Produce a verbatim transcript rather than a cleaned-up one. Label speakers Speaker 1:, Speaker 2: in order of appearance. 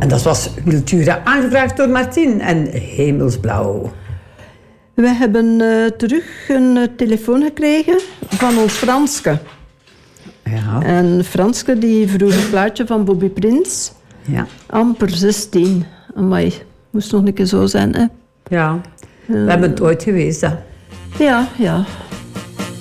Speaker 1: En dat was Cultura, aangevraagd door Martin en Hemelsblauw.
Speaker 2: We hebben uh, terug een uh, telefoon gekregen van ons Franske.
Speaker 1: Ja.
Speaker 2: En Franske die vroeg een plaatje van Bobby Prins.
Speaker 1: Ja.
Speaker 2: Amper zestien. Amai, moest nog een keer zo zijn, hè?
Speaker 1: Ja,
Speaker 2: Uh,
Speaker 1: we hebben het ooit geweest, hè?
Speaker 2: Ja, ja.